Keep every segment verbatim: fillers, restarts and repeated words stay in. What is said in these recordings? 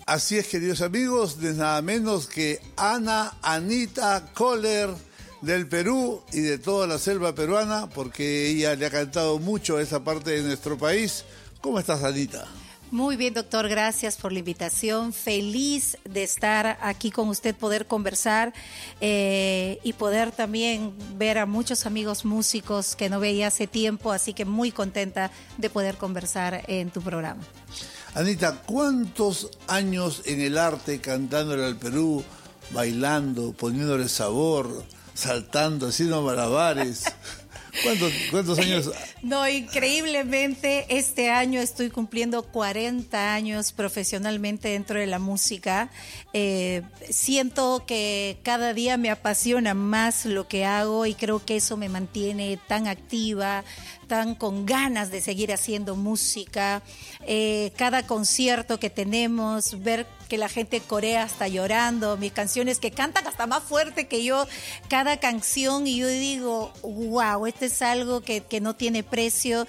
Así es, queridos amigos, de nada menos que Ana Anita Kohler del Perú y de toda la selva peruana, porque ella le ha cantado mucho a esa parte de nuestro país. ¿Cómo estás, Anita? Muy bien, doctor, gracias por la invitación. Feliz de estar aquí con usted, poder conversar eh, y poder también ver a muchos amigos músicos que no veía hace tiempo, así que muy contenta de poder conversar en tu programa. Anita, ¿cuántos años en el arte cantándole al Perú, bailando, poniéndole sabor, saltando, haciendo malabares? ¿Cuántos, cuántos años? No, increíblemente este año estoy cumpliendo cuarenta años profesionalmente dentro de la música. Eh, siento que cada día me apasiona más lo que hago y creo que eso me mantiene tan activa, tan con ganas de seguir haciendo música. Eh, cada concierto que tenemos, ver que la gente corea hasta llorando, mis canciones que cantan hasta más fuerte que yo, cada canción, y yo digo, wow, esto es algo que, que no tiene precio.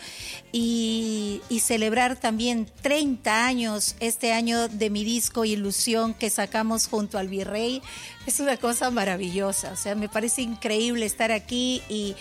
Y, y celebrar también treinta años este año de mi disco Ilusión que sacamos junto al Virrey, es una cosa maravillosa. O sea, me parece increíble estar aquí y,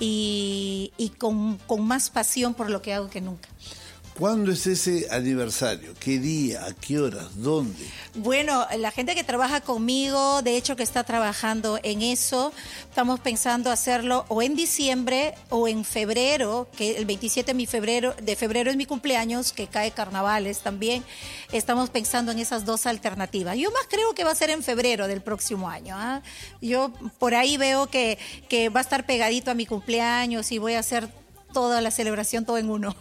y, y con, con más pasión por lo que hago que nunca. ¿Cuándo es ese aniversario? ¿Qué día? ¿A qué horas? ¿Dónde? Bueno, la gente que trabaja conmigo, de hecho que está trabajando en eso, estamos pensando hacerlo o en diciembre o en febrero, que el veintisiete de, mi febrero, de febrero es mi cumpleaños, que cae carnavales también. Estamos pensando en esas dos alternativas. Yo más creo que va a ser en febrero del próximo año. ¿eh? Yo por ahí veo que, que va a estar pegadito a mi cumpleaños y voy a hacer toda la celebración todo en uno.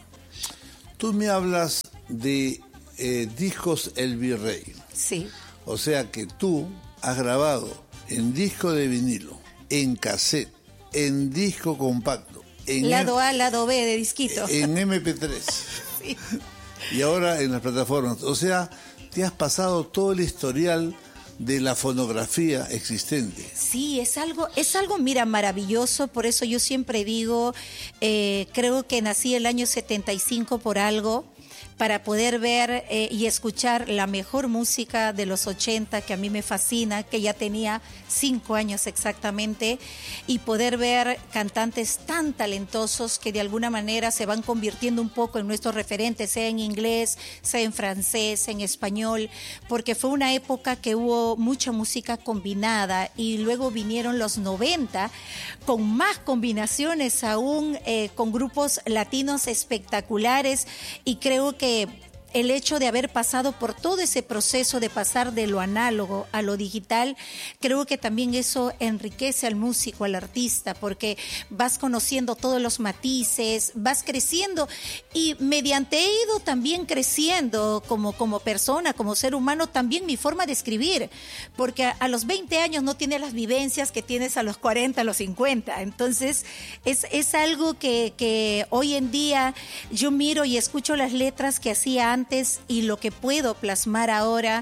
Tú me hablas de eh, discos El Virrey. Sí. O sea que tú has grabado en disco de vinilo, en cassette, en disco compacto. En lado M- A, lado B de disquito. En eme pe tres. Sí. Y ahora en las plataformas. O sea, te has pasado todo el historial de la fonografía existente. Sí, es algo, es algo, mira, maravilloso. Por eso yo siempre digo, eh, creo que nací el año setenta y cinco por algo, para poder ver eh, y escuchar la mejor música de los ochenta, que a mí me fascina, que ya tenía cinco años exactamente, y poder ver cantantes tan talentosos que de alguna manera se van convirtiendo un poco en nuestros referentes, sea en inglés, sea en francés, en español, porque fue una época que hubo mucha música combinada y luego vinieron los noventa con más combinaciones aún, eh, con grupos latinos espectaculares, y creo que el hecho de haber pasado por todo ese proceso de pasar de lo análogo a lo digital, creo que también eso enriquece al músico, al artista, porque vas conociendo todos los matices, vas creciendo, y mediante he ido también creciendo como, como persona, como ser humano, también mi forma de escribir, porque a, a los veinte años no tienes las vivencias que tienes a los cuarenta, a los cincuenta, entonces es, es algo que, que hoy en día yo miro y escucho las letras que hacía antes, y lo que puedo plasmar ahora,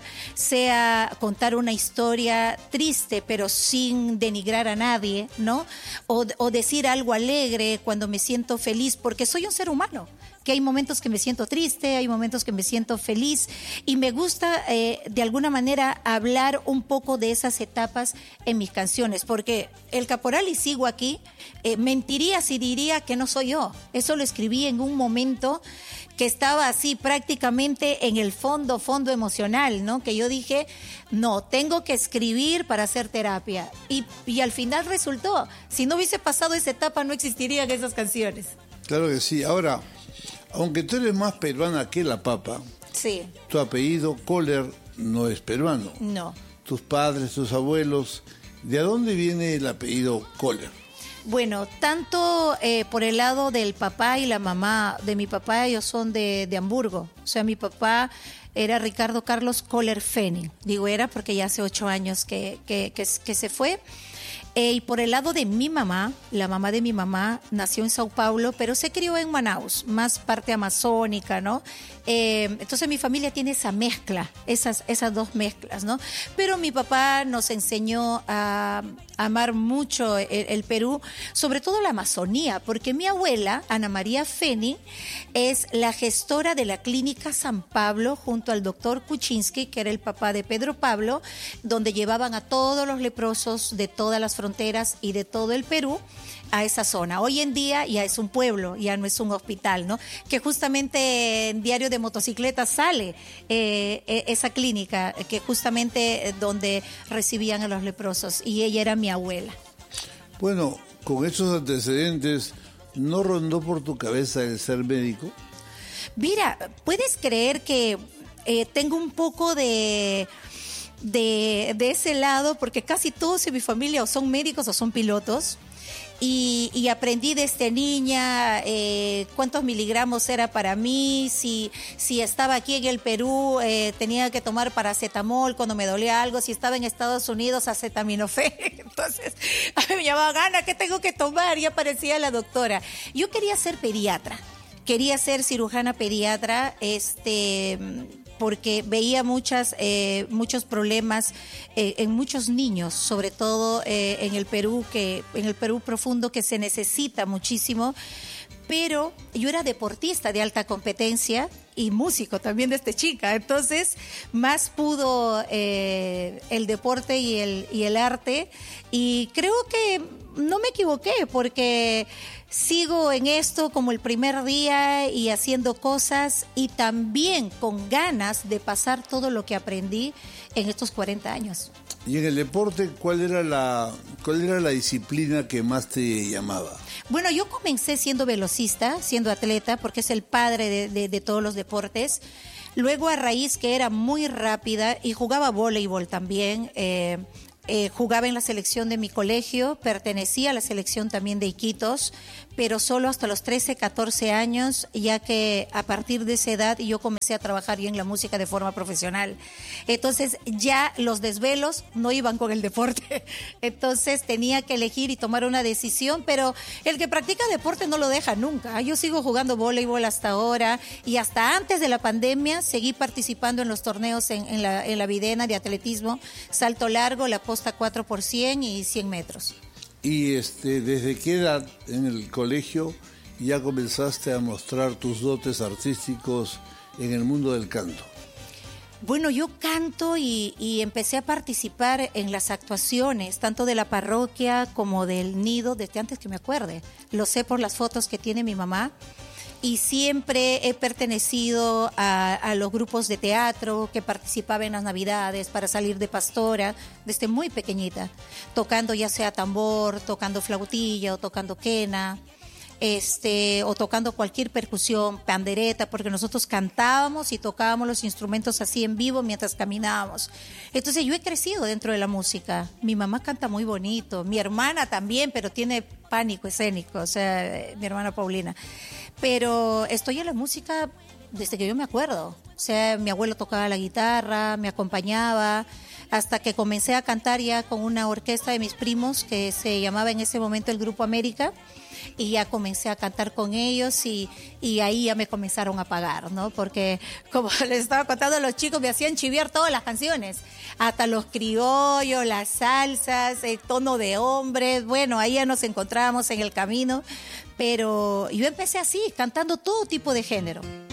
sea contar una historia triste pero sin denigrar a nadie, ¿no? O, o decir algo alegre cuando me siento feliz, porque soy un ser humano, que hay momentos que me siento triste, hay momentos que me siento feliz, y me gusta eh, de alguna manera hablar un poco de esas etapas en mis canciones, porque el Caporal y Sigo Aquí, eh, mentiría si diría que no soy yo. Eso lo escribí en un momento que estaba así prácticamente en el fondo, fondo emocional, ¿no? Que yo dije, no, tengo que escribir para hacer terapia. Y, y al final resultó, si no hubiese pasado esa etapa no existirían esas canciones. Claro que sí. Ahora, aunque tú eres más peruana que la papa, sí, tu apellido Kohler no es peruano. No. Tus padres, tus abuelos, ¿de dónde viene el apellido Kohler? Bueno, tanto eh, por el lado del papá y la mamá de mi papá, ellos son de, de Hamburgo. O sea, mi papá era Ricardo Carlos Kohler Fenning. Digo era porque ya hace ocho años que, que, que, que se fue. Eh, y por el lado de mi mamá, la mamá de mi mamá nació en Sao Paulo, pero se crió en Manaus, más parte amazónica, ¿no? Eh, entonces mi familia tiene esa mezcla, esas, esas dos mezclas, ¿no? Pero mi papá nos enseñó a, amar mucho el, el Perú, sobre todo la Amazonía, porque mi abuela, Ana María Feni, es la gestora de la Clínica San Pablo junto al doctor Kuczynski, que era el papá de Pedro Pablo, donde llevaban a todos los leprosos de todas las fronteras y de todo el Perú a esa zona. Hoy en día ya es un pueblo, ya no es un hospital, ¿no? Que justamente en Diario de Motocicletas sale eh, esa clínica, que justamente donde recibían a los leprosos, y ella era mi abuela. Bueno, con esos antecedentes, ¿no rondó por tu cabeza el ser médico? Mira, ¿puedes creer que eh, tengo un poco de... De, de ese lado? Porque casi todos en mi familia o son médicos o son pilotos. Y, y aprendí desde niña eh, cuántos miligramos era para mí, si, si estaba aquí en el Perú eh, tenía que tomar paracetamol cuando me dolía algo, si estaba en Estados Unidos acetaminofén. Entonces a mí me llamaba, Gana, ¿qué tengo que tomar? Y aparecía la doctora. Yo quería ser pediatra, quería ser cirujana pediatra, este... porque veía muchas, eh, muchos problemas eh, en muchos niños, sobre todo eh, en el Perú, que en el Perú profundo, que se necesita muchísimo. Pero yo era deportista de alta competencia y músico también desde chica, entonces más pudo eh, el deporte y el, y el arte, y creo que no me equivoqué, porque sigo en esto como el primer día y haciendo cosas, y también con ganas de pasar todo lo que aprendí en estos cuarenta años. Y en el deporte, ¿cuál era la, cuál era la disciplina que más te llamaba? Bueno, yo comencé siendo velocista, siendo atleta, porque es el padre de, de, de todos los deportes. Luego, a raíz que era muy rápida y jugaba voleibol también, eh, eh, jugaba en la selección de mi colegio, pertenecía a la selección también de Iquitos, pero solo hasta los trece, catorce años, ya que a partir de esa edad yo comencé a trabajar ya en la música de forma profesional. Entonces ya los desvelos no iban con el deporte, entonces tenía que elegir y tomar una decisión, pero el que practica deporte no lo deja nunca. Yo sigo jugando voleibol hasta ahora, y hasta antes de la pandemia seguí participando en los torneos en, en, la, en la Videna de atletismo, salto largo, la posta cuatro por cien y cien metros. ¿Y este, desde qué edad en el colegio ya comenzaste a mostrar tus dotes artísticos en el mundo del canto? Bueno, yo canto y, y empecé a participar en las actuaciones, tanto de la parroquia como del nido, desde antes que me acuerde. Lo sé por las fotos que tiene mi mamá. Y siempre he pertenecido a, a los grupos de teatro, que participaba en las Navidades para salir de pastora desde muy pequeñita, tocando ya sea tambor, tocando flautilla o tocando quena, este, o tocando cualquier percusión, pandereta, porque nosotros cantábamos y tocábamos los instrumentos así en vivo mientras caminábamos. Entonces yo he crecido dentro de la música. Mi mamá canta muy bonito, mi hermana también, pero tiene pánico escénico, o sea, mi hermana Paulina. Pero estoy en la música desde que yo me acuerdo. O sea, mi abuelo tocaba la guitarra, me acompañaba, hasta que comencé a cantar ya con una orquesta de mis primos que se llamaba en ese momento el Grupo América, y ya comencé a cantar con ellos, y, y ahí ya me comenzaron a pagar, ¿no? Porque, como les estaba contando, los chicos me hacían chiviar todas las canciones, hasta los criollos, las salsas, el tono de hombre. Bueno, ahí ya nos encontrábamos en el camino, pero yo empecé así, cantando todo tipo de género.